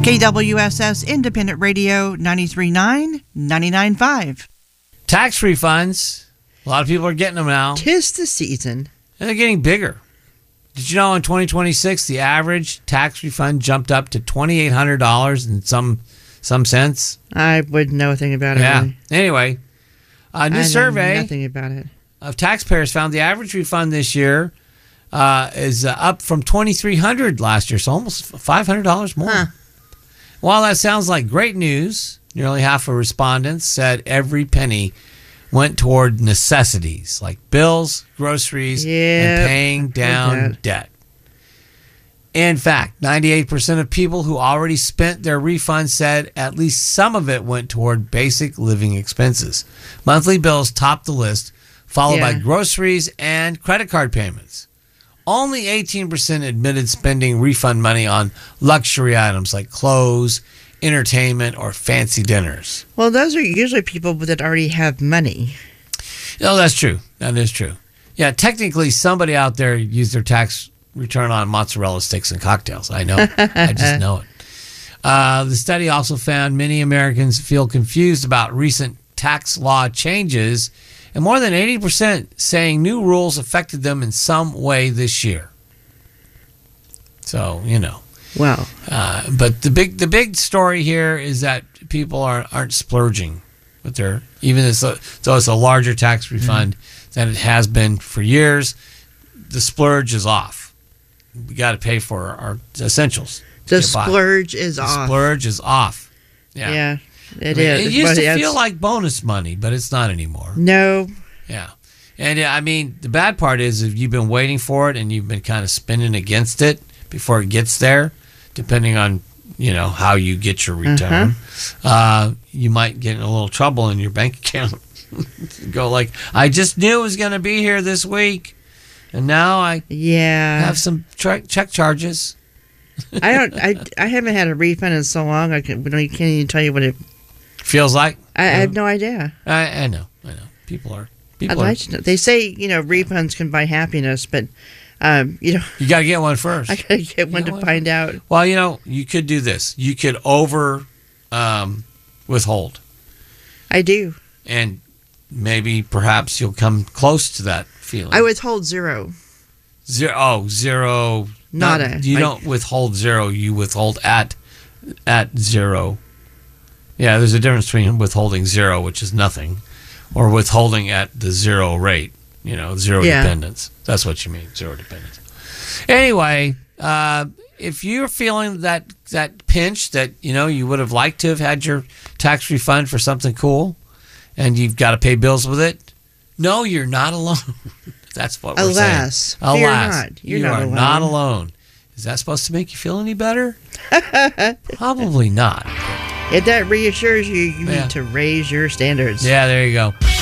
KWSS Independent Radio 93.9, 99.5. Tax refunds. A lot of people are getting them now. 'Tis the season. And they're getting bigger. Did you know in 2026, the average tax refund jumped up to $2,800 and some cents? I wouldn't know a thing about it. Yeah. Really. Anyway, a new survey nothing about it. of taxpayers found the average refund this year is up from $2,300 last year, so almost $500 more. Huh. While that sounds like great news, nearly half of respondents said every penny went toward necessities like bills, groceries, and paying down debt. In fact, 98% of people who already spent their refund said at least some of it went toward basic living expenses. Monthly bills topped the list, followed by groceries and credit card payments. Only 18% admitted spending refund money on luxury items like clothes, entertainment, or fancy dinners. Well, those are usually people that already have money. Oh, that's true. That is true. Yeah, technically, somebody out there used their tax return on mozzarella sticks and cocktails. I know. I just know it. The study also found many Americans feel confused about recent tax law changes, and more than 80% saying new rules affected them in some way this year. So, you know. Wow. But the big story here is that people aren't splurging with their, even though it's a larger tax refund than it has been for years. The splurge is off. We got to pay for our essentials. The splurge is off. The splurge is off. Yeah. It is. It used to feel like bonus money, but it's not anymore. No. Yeah. And I mean, the bad part is if you've been waiting for it and you've been kind of spinning against it before it gets there, depending on, you know, how you get your return, you might get in a little trouble in your bank account. Go like, I just knew it was going to be here this week, and now I have some check charges. I haven't had a refund in so long. I can't even tell you what it feels like. I have no idea. I know. People are. I'd like to know. They say, you know, refunds can buy happiness, but you know, you got to get one first. I got to get one to find out. Well, you know, you could do this. You could withhold. I do. And maybe perhaps you'll come close to that feeling. I withhold zero. Zero. Nada. You don't withhold zero. You withhold at zero. Yeah, there's a difference between withholding zero, which is nothing, or withholding at the zero rate. You know, zero dependence. That's what you mean, zero dependence. Anyway, if you're feeling that pinch that, you know, you would have liked to have had your tax refund for something cool, and you've got to pay bills with it, no, you're not alone. That's what we're saying. Alas, you are not alone. Is that supposed to make you feel any better? Probably not. If that reassures you, you need to raise your standards. Yeah, there you go.